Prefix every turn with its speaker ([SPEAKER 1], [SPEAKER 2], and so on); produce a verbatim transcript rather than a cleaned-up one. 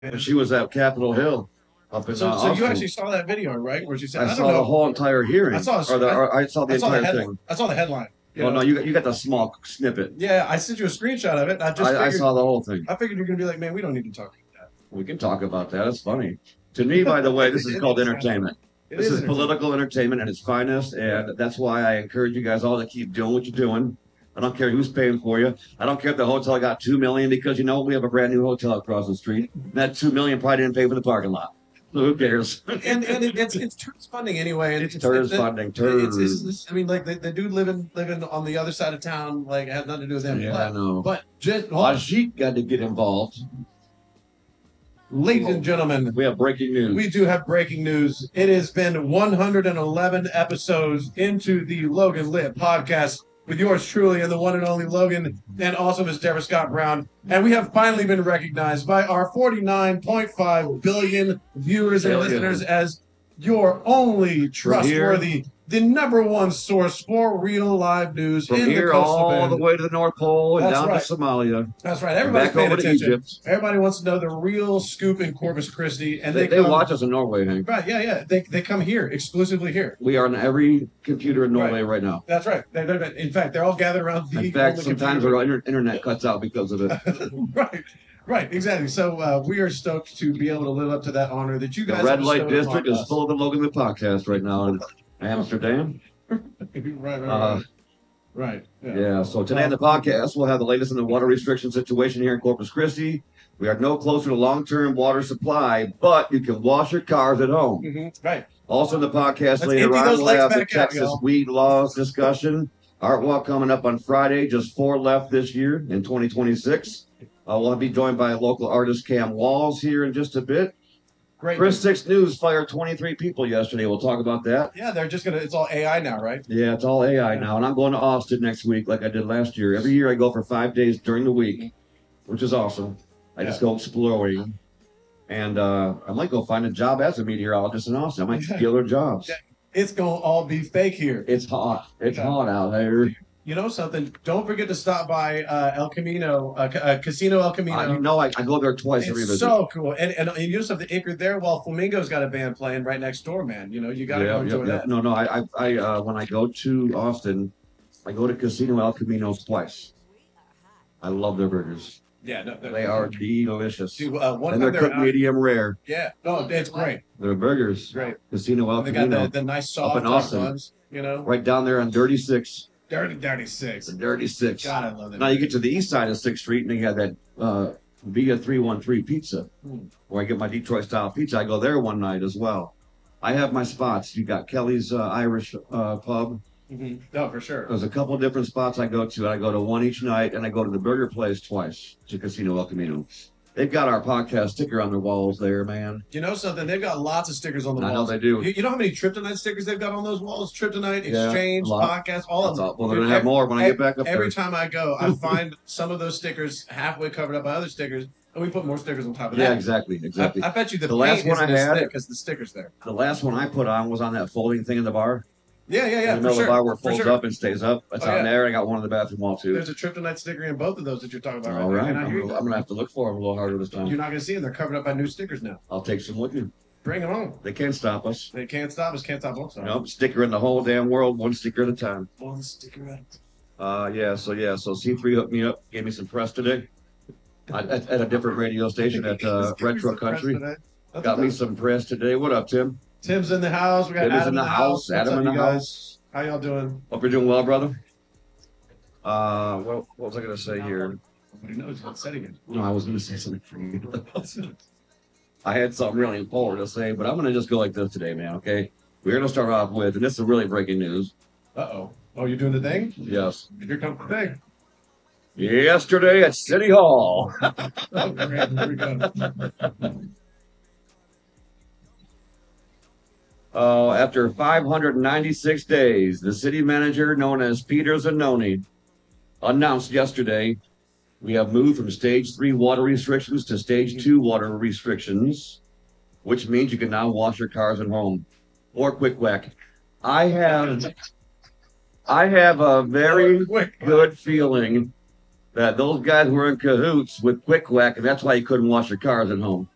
[SPEAKER 1] And she was at Capitol Hill up in
[SPEAKER 2] So,
[SPEAKER 1] uh,
[SPEAKER 2] so you
[SPEAKER 1] Austin.
[SPEAKER 2] actually saw that video, right? Where she said,
[SPEAKER 1] I
[SPEAKER 2] "I don't
[SPEAKER 1] saw the
[SPEAKER 2] know."
[SPEAKER 1] whole entire hearing.
[SPEAKER 2] I saw.
[SPEAKER 1] or, the,
[SPEAKER 2] I,
[SPEAKER 1] or I saw the
[SPEAKER 2] I saw the
[SPEAKER 1] entire
[SPEAKER 2] headline.
[SPEAKER 1] thing.
[SPEAKER 2] I saw the headline. You
[SPEAKER 1] Oh
[SPEAKER 2] know.
[SPEAKER 1] no, you got you got the small snippet.
[SPEAKER 2] Yeah, I sent you a screenshot of it. And I just
[SPEAKER 1] I, I
[SPEAKER 2] figured.
[SPEAKER 1] saw the whole thing.
[SPEAKER 2] I figured you're gonna be like, man, we don't need to talk about
[SPEAKER 1] We can talk about that. It's funny. To me, by the way, this is
[SPEAKER 2] It
[SPEAKER 1] called
[SPEAKER 2] is.
[SPEAKER 1] entertainment.
[SPEAKER 2] that. It
[SPEAKER 1] This
[SPEAKER 2] is
[SPEAKER 1] is
[SPEAKER 2] entertaining.
[SPEAKER 1] political entertainment at its finest, and that's why I encourage you guys all to keep doing what you're doing. I don't care who's paying for you. I don't care if the hotel got two million because you know we have a brand new hotel across the street. And that two million probably didn't pay for the parking lot. So who cares?
[SPEAKER 2] and and it, it's it's tourist funding anyway. And
[SPEAKER 1] It's
[SPEAKER 2] it's
[SPEAKER 1] tourist
[SPEAKER 2] it's,
[SPEAKER 1] funding.
[SPEAKER 2] it's, it's,
[SPEAKER 1] Tours.
[SPEAKER 2] it's I mean, like the, the dude living living on the other side of town, like it had nothing to do with him.
[SPEAKER 1] Yeah, I
[SPEAKER 2] but,
[SPEAKER 1] know.
[SPEAKER 2] but just,
[SPEAKER 1] Ajit got to get involved.
[SPEAKER 2] ladies and gentlemen,
[SPEAKER 1] We have breaking news.
[SPEAKER 2] we do have breaking news. It has been one hundred eleven episodes into the Logan Lit podcast with yours truly and the one and only Logan, and also Miss Deborah Scott Brown. And we have finally been recognized by our forty-nine point five billion viewers and
[SPEAKER 1] Billion.
[SPEAKER 2] listeners as your only
[SPEAKER 1] From here-
[SPEAKER 2] trustworthy, the number one source for real live news
[SPEAKER 1] From
[SPEAKER 2] in the
[SPEAKER 1] here
[SPEAKER 2] coastal
[SPEAKER 1] all
[SPEAKER 2] band.
[SPEAKER 1] the way to the North Pole and
[SPEAKER 2] That's
[SPEAKER 1] down
[SPEAKER 2] right.
[SPEAKER 1] to Somalia.
[SPEAKER 2] That's right.
[SPEAKER 1] And
[SPEAKER 2] Everybody's
[SPEAKER 1] back
[SPEAKER 2] paying
[SPEAKER 1] over to
[SPEAKER 2] attention.
[SPEAKER 1] Egypt.
[SPEAKER 2] Everybody wants to know the real scoop in Corpus Christi, and
[SPEAKER 1] They,
[SPEAKER 2] they,
[SPEAKER 1] they
[SPEAKER 2] come,
[SPEAKER 1] watch us in Norway, Hank.
[SPEAKER 2] Right, yeah, yeah. They, they come here, exclusively here.
[SPEAKER 1] We are on every computer in Norway right, now.
[SPEAKER 2] That's right. They, they, in fact, they're all gathered around the
[SPEAKER 1] In fact,
[SPEAKER 2] only
[SPEAKER 1] sometimes
[SPEAKER 2] computer.
[SPEAKER 1] our inter- internet cuts out because of it.
[SPEAKER 2] right, right, exactly. So uh, we are stoked to be able to live up to that honor that you
[SPEAKER 1] The
[SPEAKER 2] guys
[SPEAKER 1] red
[SPEAKER 2] have
[SPEAKER 1] light
[SPEAKER 2] bestowed
[SPEAKER 1] district
[SPEAKER 2] upon
[SPEAKER 1] is full of the Logan the podcast right now in Amsterdam.
[SPEAKER 2] us. right, right,
[SPEAKER 1] Uh,
[SPEAKER 2] right. Right. Yeah.
[SPEAKER 1] Yeah, so today on the podcast, we'll have the latest in the water restriction situation here in Corpus Christi. We are no closer to long-term water supply, but you can wash your cars at home.
[SPEAKER 2] Mhm, right.
[SPEAKER 1] Also in the podcast
[SPEAKER 2] Let's
[SPEAKER 1] later
[SPEAKER 2] empty
[SPEAKER 1] on,
[SPEAKER 2] those
[SPEAKER 1] we'll
[SPEAKER 2] legs
[SPEAKER 1] have the
[SPEAKER 2] back out,
[SPEAKER 1] Texas
[SPEAKER 2] y'all.
[SPEAKER 1] weed laws discussion. Art Walk coming up on Friday, just four left this year in twenty twenty-six. Uh, we'll be joined by local artist Cam Walls here in just a bit.
[SPEAKER 2] Great.
[SPEAKER 1] Chris Six News fired twenty-three people yesterday. We'll talk about that.
[SPEAKER 2] Yeah, they're just gonna. It's all A I now, right?
[SPEAKER 1] Yeah, it's all A I now. And I'm going to Austin next week like I did last year. Every year I go for five days during the week, which is awesome. I just
[SPEAKER 2] Yeah.
[SPEAKER 1] go exploring. And uh, I might go find a job as a meteorologist in Austin. I might steal their jobs.
[SPEAKER 2] Yeah. It's gonna all be fake here.
[SPEAKER 1] It's hot. It's
[SPEAKER 2] Yeah.
[SPEAKER 1] hot out there.
[SPEAKER 2] You know something? Don't forget to stop by uh, El Camino, uh, Ca- uh, Casino El Camino.
[SPEAKER 1] Uh, you know, I, I go there twice every
[SPEAKER 2] It's
[SPEAKER 1] visit.
[SPEAKER 2] so cool, and, and and you know something? If you're there while Flamingo's got a band playing right next door, man, you know you gotta
[SPEAKER 1] yeah,
[SPEAKER 2] go
[SPEAKER 1] yeah,
[SPEAKER 2] enjoy
[SPEAKER 1] yeah.
[SPEAKER 2] that.
[SPEAKER 1] No, no. I, I, I uh, when I go to Austin, I go to Casino El Camino twice. I love their burgers.
[SPEAKER 2] Yeah, no,
[SPEAKER 1] They are delicious.
[SPEAKER 2] Dude, uh, one
[SPEAKER 1] And
[SPEAKER 2] time
[SPEAKER 1] they're
[SPEAKER 2] they're
[SPEAKER 1] cooked
[SPEAKER 2] out,
[SPEAKER 1] medium rare.
[SPEAKER 2] yeah, no, it's great,
[SPEAKER 1] Their burgers.
[SPEAKER 2] great.
[SPEAKER 1] Casino El
[SPEAKER 2] And they got
[SPEAKER 1] Camino.
[SPEAKER 2] the, the nice
[SPEAKER 1] Up
[SPEAKER 2] soft
[SPEAKER 1] in
[SPEAKER 2] top
[SPEAKER 1] Austin.
[SPEAKER 2] buns, you know,
[SPEAKER 1] Right down there on Dirty Six.
[SPEAKER 2] dirty, dirty six.
[SPEAKER 1] The Dirty Six.
[SPEAKER 2] God, I love that.
[SPEAKER 1] Now you get to the east side of Sixth Street and they have that uh, Via three one three Pizza,
[SPEAKER 2] Hmm.
[SPEAKER 1] where I get my Detroit style pizza. I go there one night as well. I have my spots. You got Kelly's uh, Irish uh, Pub.
[SPEAKER 2] Mhm. No, for sure.
[SPEAKER 1] There's a couple of different spots I go to. I go to one each night, and I go to the burger place twice to Casino El Camino. They've got our podcast sticker on their walls there, man.
[SPEAKER 2] You know something? They've got lots of stickers on the
[SPEAKER 1] I know
[SPEAKER 2] walls.
[SPEAKER 1] they do.
[SPEAKER 2] You, you know how many Kryptonite stickers they've got on those walls? Kryptonite,
[SPEAKER 1] Yeah,
[SPEAKER 2] Exchange,
[SPEAKER 1] a lot.
[SPEAKER 2] Podcast, all of
[SPEAKER 1] That's
[SPEAKER 2] them.
[SPEAKER 1] all. Well, they're
[SPEAKER 2] Dude,
[SPEAKER 1] gonna have
[SPEAKER 2] ev-
[SPEAKER 1] more when I
[SPEAKER 2] ev-
[SPEAKER 1] get back up
[SPEAKER 2] Every
[SPEAKER 1] there.
[SPEAKER 2] time I go, I find some of those stickers halfway covered up by other stickers, and we put more stickers on top of
[SPEAKER 1] Yeah,
[SPEAKER 2] that.
[SPEAKER 1] exactly,
[SPEAKER 2] I,
[SPEAKER 1] exactly.
[SPEAKER 2] I bet you the,
[SPEAKER 1] The last
[SPEAKER 2] paint
[SPEAKER 1] one
[SPEAKER 2] isn't
[SPEAKER 1] I
[SPEAKER 2] as
[SPEAKER 1] had-
[SPEAKER 2] thick as the stickers there.
[SPEAKER 1] The last one I put on was on that folding thing in the bar.
[SPEAKER 2] Yeah, yeah, yeah,
[SPEAKER 1] in the
[SPEAKER 2] for
[SPEAKER 1] middle
[SPEAKER 2] sure.
[SPEAKER 1] of the bar where it
[SPEAKER 2] for
[SPEAKER 1] folds
[SPEAKER 2] sure.
[SPEAKER 1] up and stays up. That's
[SPEAKER 2] Oh,
[SPEAKER 1] on
[SPEAKER 2] yeah.
[SPEAKER 1] there. I got one on the bathroom wall too.
[SPEAKER 2] There's a Kryptonite sticker in both of those that you're talking about.
[SPEAKER 1] All
[SPEAKER 2] right.
[SPEAKER 1] right,
[SPEAKER 2] there. And I
[SPEAKER 1] I'm
[SPEAKER 2] hear
[SPEAKER 1] gonna,
[SPEAKER 2] you.
[SPEAKER 1] I'm gonna have to look for them a little harder this
[SPEAKER 2] You're
[SPEAKER 1] time.
[SPEAKER 2] not going to see them. They're covered up by new stickers now.
[SPEAKER 1] I'll take some with you.
[SPEAKER 2] Bring them on.
[SPEAKER 1] They can't stop us.
[SPEAKER 2] They can't stop us. Can't stop us.
[SPEAKER 1] Nope, sticker in the whole damn world, one sticker at a time.
[SPEAKER 2] One sticker at
[SPEAKER 1] Uh, yeah, so yeah, so C three hooked me up, gave me some press today at, at, at a different radio station at uh, Retro Country. Got me some press today. What up, Tim?
[SPEAKER 2] Tim's in the house. We got
[SPEAKER 1] Tim is
[SPEAKER 2] Adam
[SPEAKER 1] in the house.
[SPEAKER 2] What's
[SPEAKER 1] Adam
[SPEAKER 2] up,
[SPEAKER 1] in the
[SPEAKER 2] you guys?
[SPEAKER 1] house.
[SPEAKER 2] How y'all doing?
[SPEAKER 1] Hope you're doing well, brother. Uh, what, what was I gonna say here?
[SPEAKER 2] Nobody knows what setting it.
[SPEAKER 1] No, I was gonna say something for you. I had something really important to say, but I'm gonna just go like this today, man. Okay, we're gonna start off with, and this is really breaking news.
[SPEAKER 2] Uh oh. Oh, you're doing the thing?
[SPEAKER 1] Yes,
[SPEAKER 2] Here comes the thing.
[SPEAKER 1] yesterday at City Hall.
[SPEAKER 2] Oh, great. Here we go.
[SPEAKER 1] Uh, after five hundred ninety-six days, the city manager, known as Peter Zanoni, announced yesterday we have moved from stage three water restrictions to stage two water restrictions, which means you can now wash your cars at home or quick whack. I have, I have a very
[SPEAKER 2] quick.
[SPEAKER 1] good feeling that those guys were in cahoots with quick whack, and that's why you couldn't wash your cars at home.